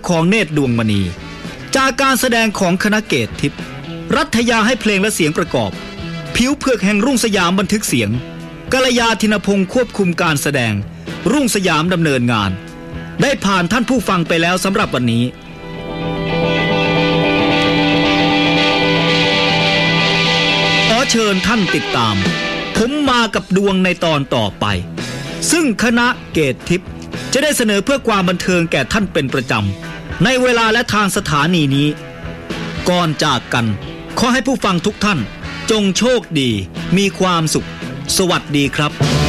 ของเนตรดวงมณีจากการแสดงของคณะเกตทิพย์รัฐยาให้เพลงและเสียงประกอบผิวเผือกแห่งรุ่งสยามบันทึกเสียงกัลยาธินพงศ์ควบคุมการแสดงรุ่งสยามดำเนินงานได้ผ่านท่านผู้ฟังไปแล้วสำหรับวันนี้ขอเชิญท่านติดตามผมมากับดวงในตอนต่อไปซึ่งคณะเกตทิพย์จะได้เสนอเพื่อความบันเทิงแก่ท่านเป็นประจำในเวลาและทางสถานีนี้ก่อนจากกันขอให้ผู้ฟังทุกท่านจงโชคดีมีความสุขสวัสดีครับ